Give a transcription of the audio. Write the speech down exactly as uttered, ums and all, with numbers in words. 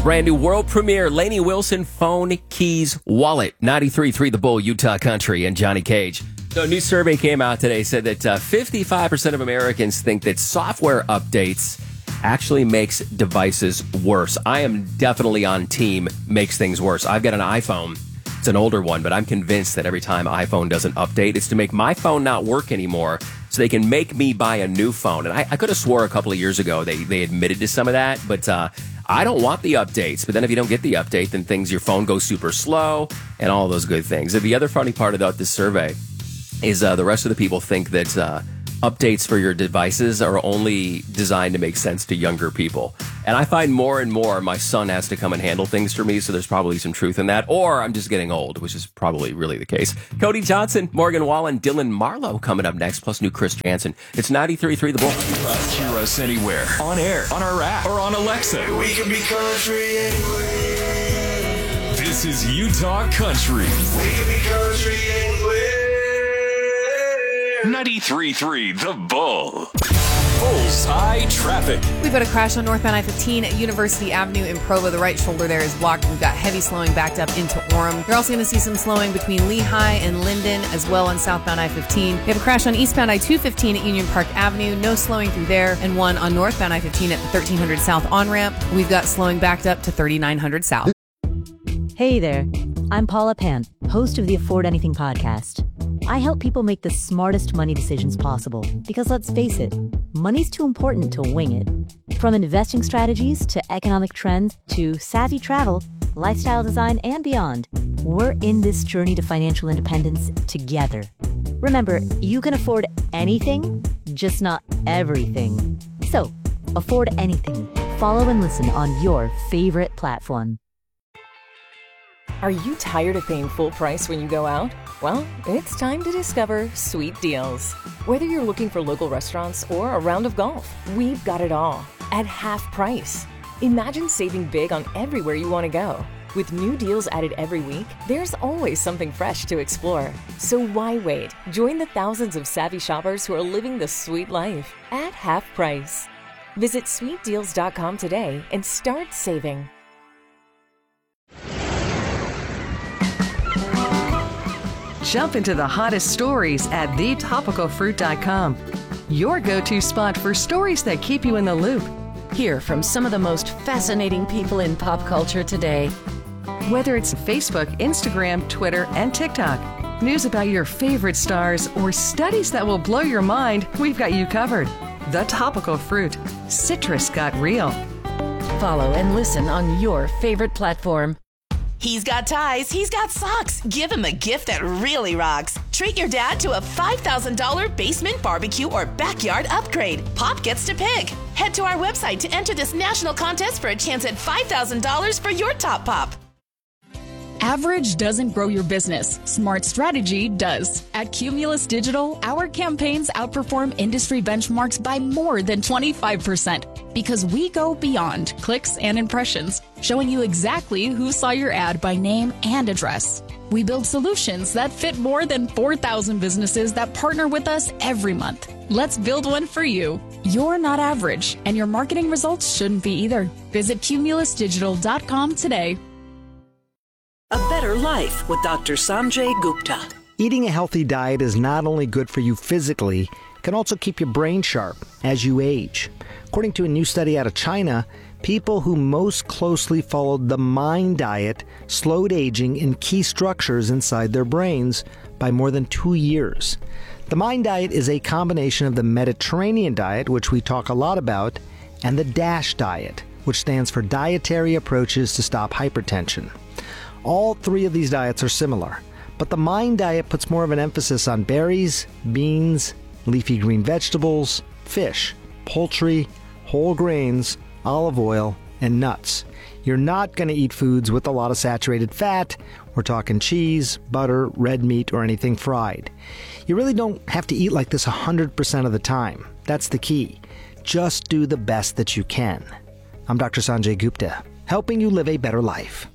brand new world premiere, Lainey Wilson Phone Keys Wallet. ninety-three point three The Bull, Utah Country, and Johnny Cage. So a new survey came out today, said that uh, fifty-five percent of Americans think that software updates actually makes devices worse. I am definitely on team makes things worse. I've got an iPhone. It's an older one, but I'm convinced that every time iPhone doesn't update, it's to make my phone not work anymore so they can make me buy a new phone. And I, I could have swore a couple of years ago they, they admitted to some of that, but uh, I don't want the updates. But then if you don't get the update, then things, your phone goes super slow and all those good things. And the other funny part about this survey is uh, the rest of the people think that uh, updates for your devices are only designed to make sense to younger people. And I find more and more my son has to come and handle things for me, so there's probably some truth in that. Or I'm just getting old, which is probably really the case. Cody Johnson, Morgan Wallen, Dylan Marlowe coming up next, plus new Chris Jansen. It's ninety-three point three The Bull. Hear us anywhere, on air, on our app, or on Alexa. We can be country anywhere. This is Utah Country. We can be country anywhere. ninety-three point three The Bull. Bullseye traffic. We've got a crash on northbound I fifteen at University Avenue in Provo. The right shoulder there is blocked. We've got heavy slowing backed up into Orem. You're also going to see some slowing between Lehigh and Linden as well on southbound I fifteen. We have a crash on eastbound I two fifteen at Union Park Avenue. No slowing through there. And one on northbound I fifteen at the thirteen hundred South on-ramp. We've got slowing backed up to thirty-nine hundred South. Hey there. I'm Paula Pant, host of the Afford Anything podcast. I help people make the smartest money decisions possible because, let's face it, money's too important to wing it. From investing strategies to economic trends to savvy travel, lifestyle design, and beyond, we're in this journey to financial independence together. Remember, you can afford anything, just not everything. So, afford anything. Follow and listen on your favorite platform. Are you tired of paying full price when you go out? Well, it's time to discover Sweet Deals. Whether you're looking for local restaurants or a round of golf, we've got it all at half price. Imagine saving big on everywhere you want to go. With new deals added every week, there's always something fresh to explore. So why wait? Join the thousands of savvy shoppers who are living the sweet life at half price. Visit sweet deals dot com today and start saving. Jump into the hottest stories at the topical fruit dot com. Your go-to spot for stories that keep you in the loop. Hear from some of the most fascinating people in pop culture today. Whether it's Facebook, Instagram, Twitter, and TikTok, news about your favorite stars, or studies that will blow your mind, we've got you covered. The Topical Fruit. Citrus got real. Follow and listen on your favorite platform. He's got ties, he's got socks. Give him a gift that really rocks. Treat your dad to a five thousand dollars basement barbecue or backyard upgrade. Pop gets to pick. Head to our website to enter this national contest for a chance at five thousand dollars for your top pop. Average doesn't grow your business. Smart strategy does. At Cumulus Digital, our campaigns outperform industry benchmarks by more than twenty-five percent because we go beyond clicks and impressions, showing you exactly who saw your ad by name and address. We build solutions that fit more than four thousand businesses that partner with us every month. Let's build one for you. You're not average, and your marketing results shouldn't be either. Visit cumulus digital dot com today. A Better Life with Doctor Sanjay Gupta. Eating a healthy diet is not only good for you physically, it can also keep your brain sharp as you age. According to a new study out of China, people who most closely followed the MIND diet slowed aging in key structures inside their brains by more than two years. The MIND diet is a combination of the Mediterranean diet, which we talk a lot about, and the DASH diet, which stands for Dietary Approaches to Stop Hypertension. All three of these diets are similar, but the MIND diet puts more of an emphasis on berries, beans, leafy green vegetables, fish, poultry, whole grains, olive oil, and nuts. You're not going to eat foods with a lot of saturated fat. We're talking cheese, butter, red meat, or anything fried. You really don't have to eat like this one hundred percent of the time. That's the key. Just do the best that you can. I'm Doctor Sanjay Gupta, helping you live a better life.